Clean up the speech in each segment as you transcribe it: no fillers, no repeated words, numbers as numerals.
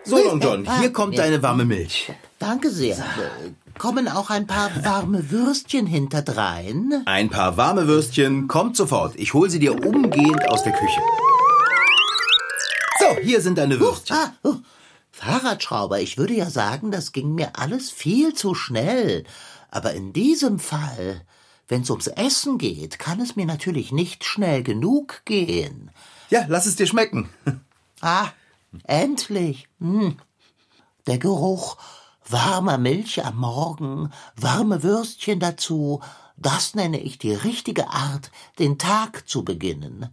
So, Long John, hier kommt deine warme Milch. Danke sehr. Kommen auch ein paar warme Würstchen hinterdrein? Ein paar warme Würstchen, kommt sofort. Ich hol sie dir umgehend aus der Küche. So, hier sind deine Würstchen. Fahrradschrauber, ich würde ja sagen, das ging mir alles viel zu schnell. Aber in diesem Fall, wenn es ums Essen geht, kann es mir natürlich nicht schnell genug gehen. Ja, lass es dir schmecken. Endlich. Der Geruch warmer Milch am Morgen, warme Würstchen dazu, das nenne ich die richtige Art, den Tag zu beginnen.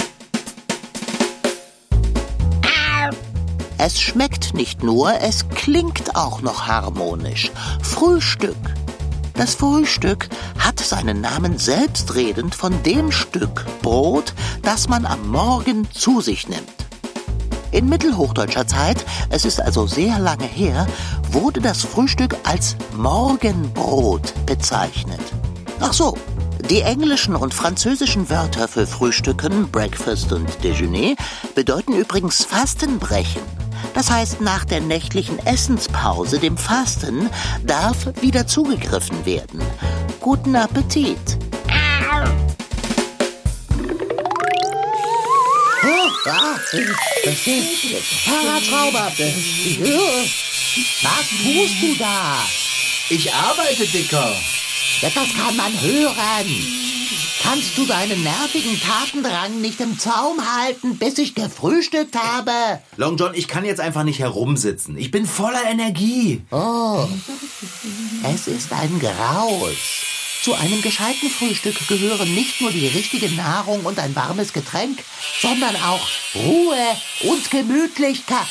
Es schmeckt nicht nur, es klingt auch noch harmonisch. Frühstück. Das Frühstück hat seinen Namen selbstredend von dem Stück Brot, das man am Morgen zu sich nimmt. In mittelhochdeutscher Zeit, es ist also sehr lange her, wurde das Frühstück als Morgenbrot bezeichnet. Ach so, die englischen und französischen Wörter für Frühstücken, Breakfast und Déjeuner, bedeuten übrigens Fastenbrechen. Das heißt, nach der nächtlichen Essenspause, dem Fasten, darf wieder zugegriffen werden. Guten Appetit! Fahrradschrauber! Was tust du da? Ich arbeite, Dicker. Das kann man hören. Kannst du deinen nervigen Tatendrang nicht im Zaum halten, bis ich gefrühstückt habe? Long John, ich kann jetzt einfach nicht herumsitzen. Ich bin voller Energie. Oh, es ist ein Graus. Zu einem gescheiten Frühstück gehören nicht nur die richtige Nahrung und ein warmes Getränk, sondern auch Ruhe und Gemütlichkeit.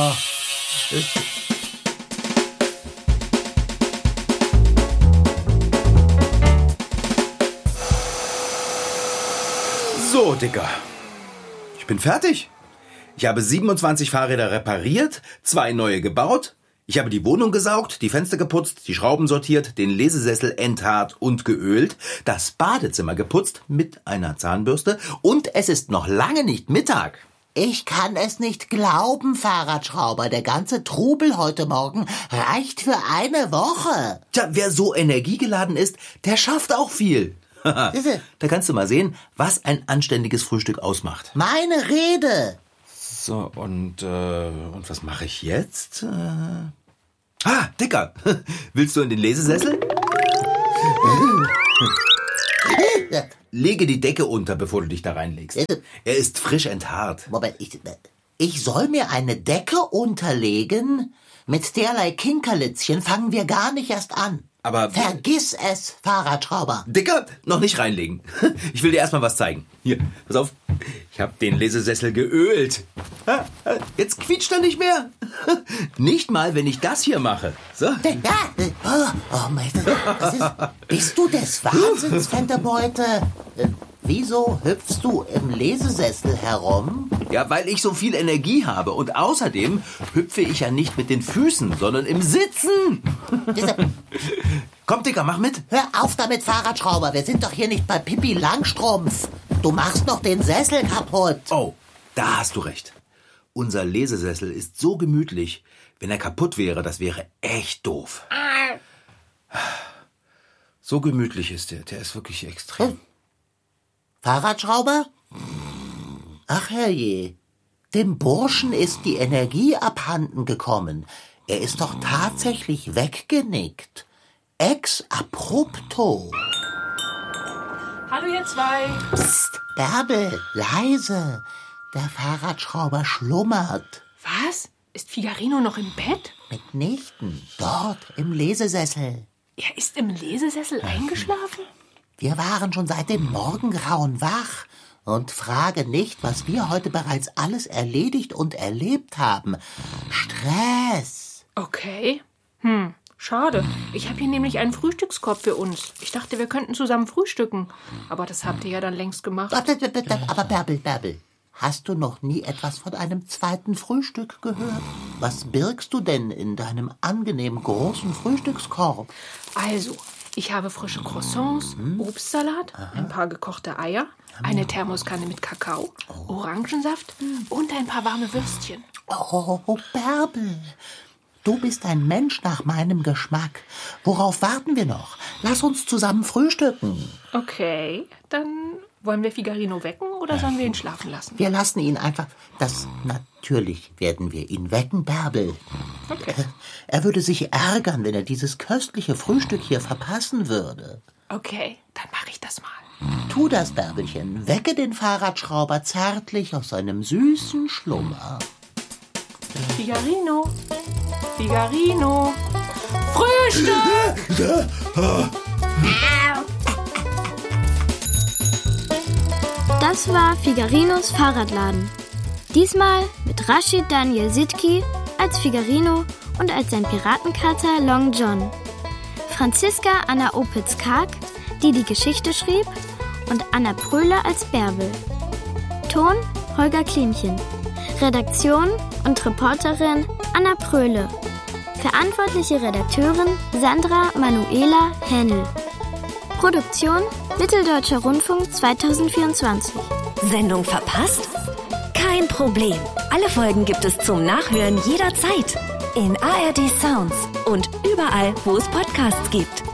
So, Dicker. Ich bin fertig. Ich habe 27 Fahrräder repariert, 2 neue gebaut. Ich habe die Wohnung gesaugt, die Fenster geputzt, die Schrauben sortiert, den Lesesessel enthaart und geölt, das Badezimmer geputzt mit einer Zahnbürste und es ist noch lange nicht Mittag. Ich kann es nicht glauben, Fahrradschrauber. Der ganze Trubel heute Morgen reicht für eine Woche. Tja, wer so energiegeladen ist, der schafft auch viel. Da kannst du mal sehen, was ein anständiges Frühstück ausmacht. Meine Rede. So, und was mache ich jetzt? Dicker, willst du in den Lesesessel? Lege die Decke unter, bevor du dich da reinlegst. Er ist frisch enthaart. Moment, ich soll mir eine Decke unterlegen? Mit derlei Kinkerlitzchen fangen wir gar nicht erst an. Aber vergiss es, Fahrradschrauber. Dicker, noch nicht reinlegen. Ich will dir erstmal was zeigen. Hier, pass auf. Ich habe den Lesesessel geölt. Jetzt quietscht er nicht mehr. Nicht mal, wenn ich das hier mache. So. Oh mein Gott, bist du des Wahnsinns, Fenterbeute? Wieso hüpfst du im Lesesessel herum? Ja, weil ich so viel Energie habe. Und außerdem hüpfe ich ja nicht mit den Füßen, sondern im Sitzen. Komm, Dicker, mach mit. Hör auf damit, Fahrradschrauber. Wir sind doch hier nicht bei Pippi Langstrumpf. Du machst noch den Sessel kaputt. Oh, da hast du recht. Unser Lesesessel ist so gemütlich. Wenn er kaputt wäre, das wäre echt doof. So gemütlich ist der. Der ist wirklich extrem. Fahrradschrauber? Ach herrje, dem Burschen ist die Energie abhanden gekommen. Er ist doch tatsächlich weggenickt. Ex abrupto. Hallo ihr zwei. Psst, Bärbel, leise. Der Fahrradschrauber schlummert. Was? Ist Figarino noch im Bett? Mitnichten, dort im Lesesessel. Er ist im Lesesessel eingeschlafen? Wir waren schon seit dem Morgengrauen wach. Und frage nicht, was wir heute bereits alles erledigt und erlebt haben. Stress. Okay. Schade. Ich habe hier nämlich einen Frühstückskorb für uns. Ich dachte, wir könnten zusammen frühstücken. Aber das habt ihr ja dann längst gemacht. Aber Bärbel, hast du noch nie etwas von einem zweiten Frühstück gehört? Was birgst du denn in deinem angenehm großen Frühstückskorb? Also, Ich habe frische Croissants, Obstsalat, ein paar gekochte Eier, eine Thermoskanne mit Kakao, Orangensaft und ein paar warme Würstchen. Oh, Bärbel, du bist ein Mensch nach meinem Geschmack. Worauf warten wir noch? Lass uns zusammen frühstücken. Okay, dann wollen wir Figarino wecken oder sollen wir ihn schlafen lassen? Wir lassen ihn einfach... Natürlich werden wir ihn wecken, Bärbel. Okay. Er würde sich ärgern, wenn er dieses köstliche Frühstück hier verpassen würde. Okay, dann mache ich das mal. Tu das, Bärbelchen. Wecke den Fahrradschrauber zärtlich aus seinem süßen Schlummer. Figarino! Figarino! Frühstück! Das war Figarinos Fahrradladen. Diesmal mit Rashid Daniel Sidki als Figarino und als sein Piratenkater Long John. Franziska Anna Opitz-Karg, die die Geschichte schrieb, und Anna Pröhler als Bärbel. Ton Holger Klimchen. Redaktion und Reporterin Anna Pröhle. Verantwortliche Redakteurin Sandra Manuela Hähnel. Produktion Mitteldeutscher Rundfunk 2024. Sendung verpasst? Kein Problem. Alle Folgen gibt es zum Nachhören jederzeit. In ARD Sounds und überall, wo es Podcasts gibt.